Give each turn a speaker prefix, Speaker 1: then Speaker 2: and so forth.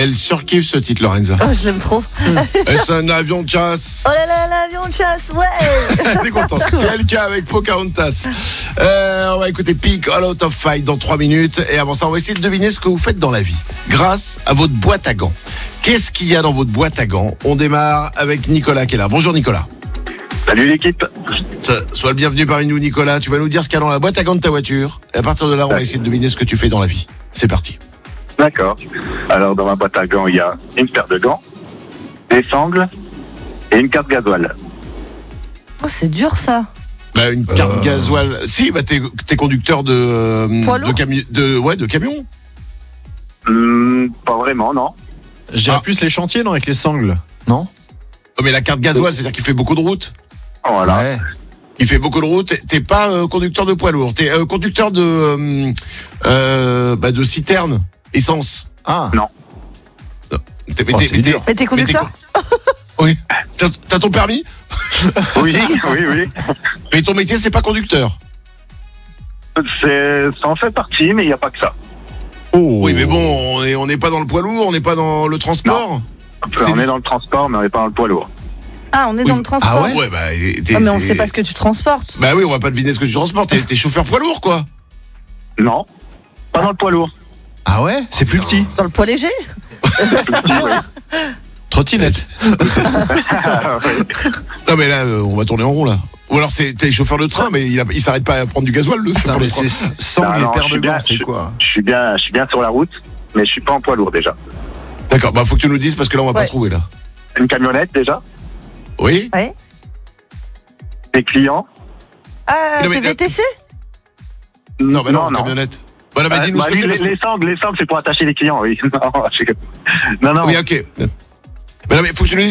Speaker 1: Elle surkiffe ce titre, Lorenza.
Speaker 2: Oh, je l'aime trop.
Speaker 1: Est-ce un avion de chasse?
Speaker 2: Oh là là, l'avion de chasse, ouais.
Speaker 1: Elle est contente. TLK avec Pocahontas. On va écouter Peak All Out of Fight dans 3 minutes. Et avant ça, on va essayer de deviner ce que vous faites dans la vie grâce à votre boîte à gants. Qu'est-ce qu'il y a dans votre boîte à gants? On démarre avec Nicolas qui est là. Bonjour Nicolas.
Speaker 3: Salut l'équipe.
Speaker 1: Sois le bienvenu parmi nous Nicolas. Tu vas nous dire ce qu'il y a dans la boîte à gants de ta voiture. Et à partir de là, on va essayer de deviner ce que tu fais dans la vie. C'est parti.
Speaker 3: D'accord. Alors dans ma boîte à gants, il y a une paire de gants, des sangles et une carte gasoil.
Speaker 2: Oh, c'est dur ça.
Speaker 1: Bah, une carte gasoil. Si, bah t'es conducteur de
Speaker 2: Poids lourd
Speaker 1: de camion.
Speaker 3: Pas vraiment, non.
Speaker 4: Je dirais plus les chantiers, non, avec les sangles. Non?
Speaker 1: Oh, mais la carte gasoil, c'est-à-dire qu'il fait beaucoup de route.
Speaker 3: Voilà.
Speaker 4: Ouais.
Speaker 1: Il fait beaucoup de route. T'es pas conducteur de poids lourd. T'es conducteur de citerne, essence.
Speaker 4: Ah.
Speaker 3: Non.
Speaker 1: T'es
Speaker 4: c'est dur.
Speaker 2: Mais t'es conducteur?
Speaker 1: Oui. T'as ton permis?
Speaker 3: Oui, oui.
Speaker 1: Mais ton métier, c'est pas conducteur.
Speaker 3: Ça en fait partie, mais il n'y a pas que ça.
Speaker 1: Oui, mais bon, on n'est pas dans le poids lourd, on n'est pas dans le transport.
Speaker 3: On est dans le transport, mais on n'est pas dans le poids lourd.
Speaker 2: Ah, on est dans le transport.
Speaker 4: Ah ouais
Speaker 1: Ouais, bah.
Speaker 2: Ah, mais on sait pas ce que tu transportes.
Speaker 1: Bah oui, on va pas deviner ce que tu transportes. T'es chauffeur poids lourd, quoi.
Speaker 3: Non, pas dans le poids lourd.
Speaker 4: Ah ouais? C'est plus petit.
Speaker 2: Dans le poids léger?
Speaker 4: Trottinette.
Speaker 1: Non, mais là, on va tourner en rond, là. Ou alors, t'es chauffeur de train, mais il s'arrête pas à prendre du gasoil, le chauffeur
Speaker 4: Non,
Speaker 1: de
Speaker 4: mais
Speaker 1: train.
Speaker 4: c'est sangles et
Speaker 3: Non,
Speaker 4: paires
Speaker 3: je
Speaker 4: de
Speaker 3: suis bien,
Speaker 4: gants, c'est quoi?
Speaker 3: Je suis bien sur la route, mais je suis pas en poids lourd déjà.
Speaker 1: D'accord, bah faut que tu nous dises parce que là, on va pas
Speaker 2: Ouais.
Speaker 1: trouver, là.
Speaker 3: Une camionnette déjà,
Speaker 1: Oui?
Speaker 2: Ouais.
Speaker 3: des clients.
Speaker 2: Ah,
Speaker 1: Non, mais-
Speaker 2: t'es VTC?
Speaker 1: Non, mais non, camionnette. Voilà, bah dis-nous ce que c'est. parce que-
Speaker 3: les sangles, c'est pour attacher les clients, oui. Non,
Speaker 1: Oui, ok. Mais non, mais faut que tu nous dises